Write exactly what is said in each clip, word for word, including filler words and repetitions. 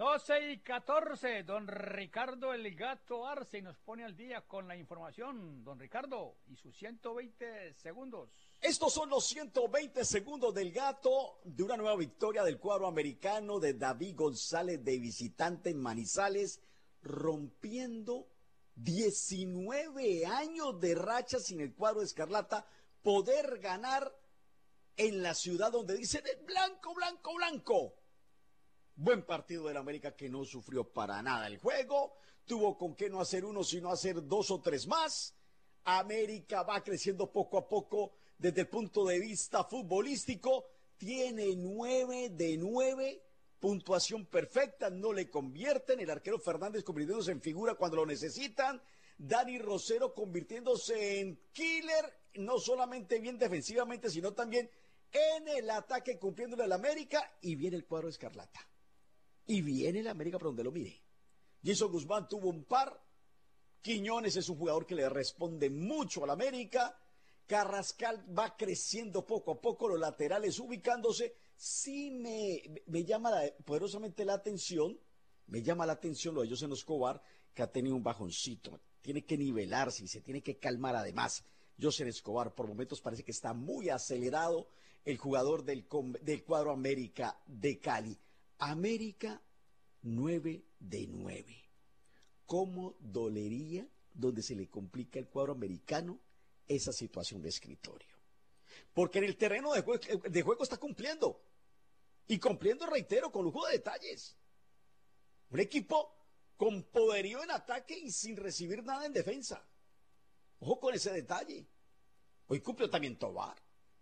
doce y catorce, don Ricardo el Gato Arce nos pone al día con la información. Don Ricardo, y sus ciento veinte segundos. Estos son los ciento veinte segundos del Gato de una nueva victoria del cuadro americano de David González de visitante en Manizales, rompiendo diecinueve años de racha sin el cuadro escarlata, poder ganar en la ciudad donde dicen blanco, blanco, blanco. Buen partido del América que no sufrió para nada el juego, tuvo con qué no hacer uno, sino hacer dos o tres más. América va creciendo poco a poco desde el punto de vista futbolístico, tiene nueve de nueve, puntuación perfecta, no le convierten, el arquero Fernández convirtiéndose en figura cuando lo necesitan, Dani Rosero convirtiéndose en killer, no solamente bien defensivamente, sino también en el ataque cumpliéndole al América, y viene el cuadro escarlata. Y viene el América por donde lo mire. Jason Guzmán tuvo un par. Quiñones es un jugador que le responde mucho al América. Carrascal va creciendo poco a poco, los laterales ubicándose. Sí me, me llama la, poderosamente la atención, me llama la atención lo de José Escobar, que ha tenido un bajoncito. Tiene que nivelarse y se tiene que calmar además. José Escobar por momentos parece que está muy acelerado, el jugador del, del cuadro América de Cali. América nueve de nueve. ¿Cómo dolería donde se le complica el cuadro americano esa situación de escritorio? Porque en el terreno de juego, de juego está cumpliendo. Y cumpliendo, reitero, con lujo de detalles. Un equipo con poderío en ataque y sin recibir nada en defensa. Ojo con ese detalle. Hoy cumple también Tobar.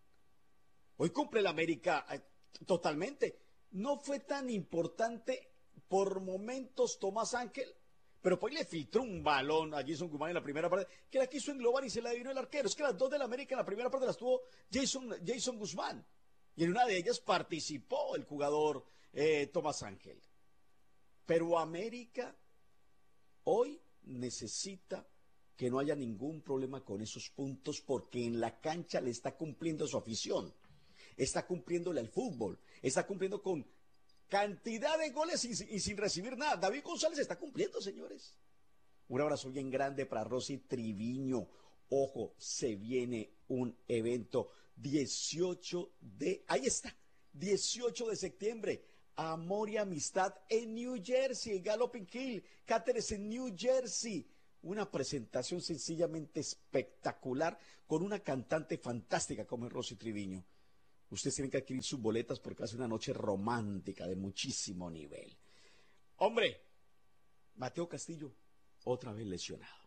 Hoy cumple el América eh, totalmente. No fue tan importante por momentos Tomás Ángel, pero pues le filtró un balón a Jason Guzmán en la primera parte, que la quiso englobar y se la adivinó el arquero. Es que las dos del América en la primera parte las tuvo Jason, Jason Guzmán, y en una de ellas participó el jugador eh, Tomás Ángel. Pero América hoy necesita que no haya ningún problema con esos puntos, porque en la cancha le está cumpliendo su afición, está cumpliéndole al fútbol, está cumpliendo con cantidad de goles y, y sin recibir nada. David González está cumpliendo, señores. Un abrazo bien grande para Rosy Triviño. Ojo, se viene un evento dieciocho de... Ahí está, dieciocho de septiembre. Amor y amistad en New Jersey, Galloping Hill, Cáteres en New Jersey. Una presentación sencillamente espectacular con una cantante fantástica como es Rosy Triviño. Ustedes tienen que adquirir sus boletas porque va a ser una noche romántica de muchísimo nivel. Hombre, Mateo Castillo, otra vez lesionado.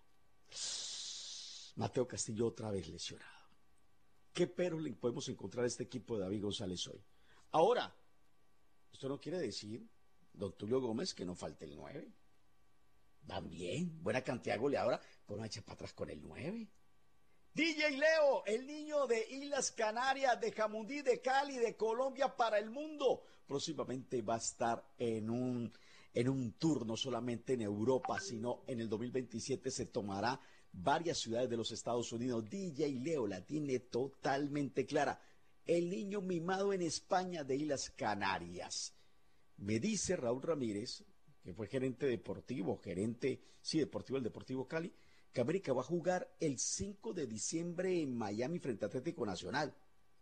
Mateo Castillo, otra vez lesionado. ¿Qué pero le podemos encontrar a este equipo de David González hoy? Ahora, esto no quiere decir, don Tulio Gómez, que no falte el nueve. Van bien, buena cantidad de goleadora, pues no echa para atrás con el nueve. D J Leo, el niño de Islas Canarias, de Jamundí, de Cali, de Colombia para el mundo. Próximamente va a estar en un, en un tour, no solamente en Europa, sino en el dos mil veintisiete se tomará varias ciudades de los Estados Unidos. D J Leo la tiene totalmente clara. El niño mimado en España de Islas Canarias. Me dice Raúl Ramírez, que fue gerente deportivo, gerente, sí, deportivo del Deportivo Cali, que América va a jugar el cinco de diciembre en Miami frente a Atlético Nacional.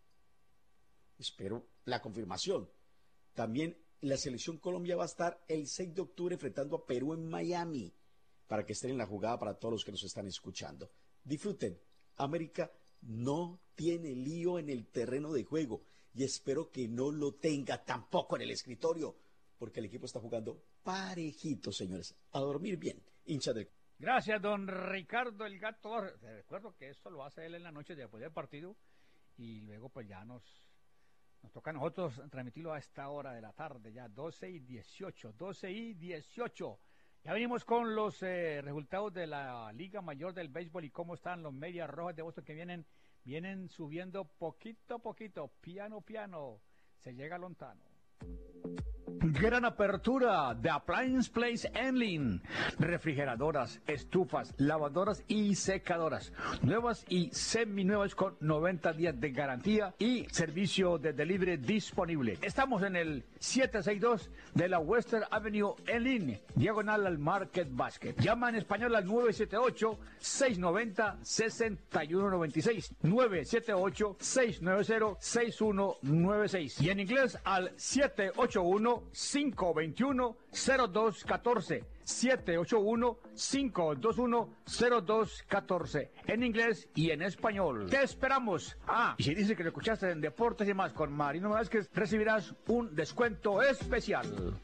Espero la confirmación. También la selección Colombia va a estar el seis de octubre enfrentando a Perú en Miami, para que estén en la jugada para todos los que nos están escuchando. Disfruten. América no tiene lío en el terreno de juego y espero que no lo tenga tampoco en el escritorio, porque el equipo está jugando parejito, señores. A dormir bien, hincha del... Gracias, don Ricardo el Gato. Te recuerdo que esto lo hace él en la noche después del partido y luego pues ya nos, nos toca a nosotros transmitirlo a esta hora de la tarde, ya doce y dieciocho, doce y dieciocho. Ya venimos con los eh, resultados de la Liga Mayor del Béisbol y cómo están los Medias Rojas de Boston que vienen, vienen subiendo poquito a poquito, piano piano, se llega a Lontano. Gran apertura de Appliance Place Enlin. Refrigeradoras, estufas, lavadoras y secadoras. Nuevas y seminuevas con noventa días de garantía y servicio de delivery disponible. Estamos en el setecientos sesenta y dos de la Western Avenue Enlin, diagonal al Market Basket. Llama en español al nueve siete ocho, seis nueve cero, seis uno nueve seis. nueve siete ocho, seis nueve cero, seis uno nueve seis. Y en inglés al siete ocho uno, cinco dos uno, cero dos uno cuatro. siete ocho uno, cinco dos uno, cero dos uno cuatro. En inglés y en español. Te esperamos. Ah, y si dices que lo escuchaste en Deportes y más con Marino Vázquez, recibirás un descuento especial.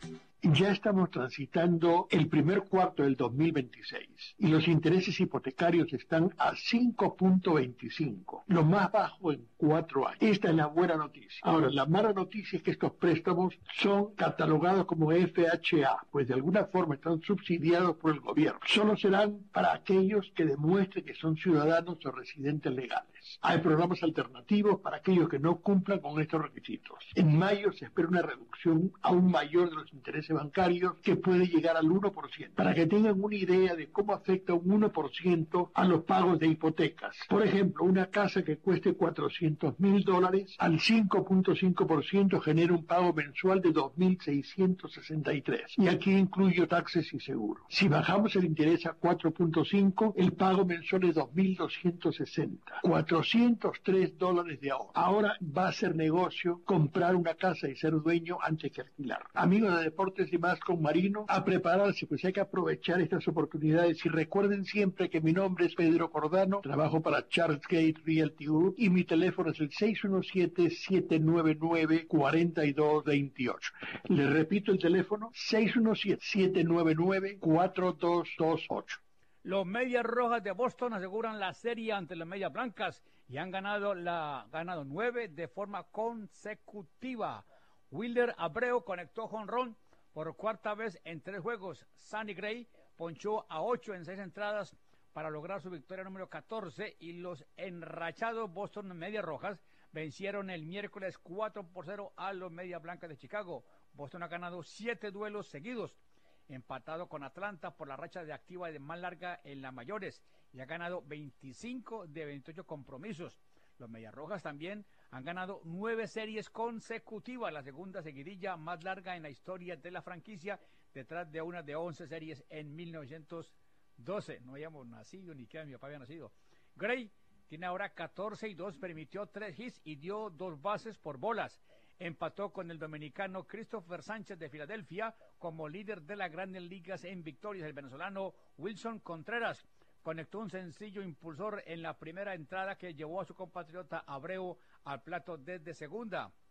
Ya estamos transitando el primer cuarto del dos mil veintiséis y los intereses hipotecarios están a cinco punto veinticinco, lo más bajo en cuatro años. Esta es la buena noticia. Ahora, la mala noticia es que estos préstamos son catalogados como F H A, pues de alguna forma están subsidiados por el gobierno. Solo serán para aquellos que demuestren que son ciudadanos o residentes legales. Hay programas alternativos para aquellos que no cumplan con estos requisitos. En mayo se espera una reducción aún mayor de los intereses bancarios que puede llegar al uno por ciento, para que tengan una idea de cómo afecta un uno por ciento a los pagos de hipotecas. Por ejemplo, una casa que cueste cuatrocientos mil dólares al cinco punto cinco por ciento genera un pago mensual de dos mil seiscientos sesenta y tres, y aquí incluyo taxes y seguro. Si bajamos el interés a cuatro punto cinco, el pago mensual es dos mil doscientos sesenta, cuatrocientos tres dólares de ahorro. Ahora va a ser negocio comprar una casa y ser dueño antes que alquilar. Amigos de Deportes y más con Marino, a prepararse, pues hay que aprovechar estas oportunidades y recuerden siempre que mi nombre es Pedro Cordano, trabajo para Charles Gate Realty Group y mi teléfono es el seis uno siete, siete nueve nueve, cuatro dos dos ocho. Le repito el teléfono, seis uno siete, siete nueve nueve, cuatro dos dos ocho. Los Medias Rojas de Boston aseguran la serie ante las Medias Blancas y han ganado la ganado nueve de forma consecutiva. Wilder Abreu conectó jonrón por cuarta vez en tres juegos. Sonny Gray ponchó a ocho en seis entradas para lograr su victoria número catorce y los enrachados Boston Medias Rojas vencieron el miércoles cuatro por cero a los Medias Blancas de Chicago. Boston ha ganado siete duelos seguidos, empatado con Atlanta por la racha de activa de más larga en las mayores y ha ganado veinticinco de veintiocho compromisos. Los Medias Rojas también han ganado nueve series consecutivas, la segunda seguidilla más larga en la historia de la franquicia, detrás de una de once series en mil novecientos doce. No habíamos nacido, ni que mi papá había nacido. Gray tiene ahora catorce y dos, permitió tres hits y dio dos bases por bolas. Empató con el dominicano Christopher Sánchez de Filadelfia como líder de las Grandes Ligas en victorias. El venezolano Wilson Contreras conectó un sencillo impulsor en la primera entrada que llevó a su compatriota Abreu al plato desde segunda.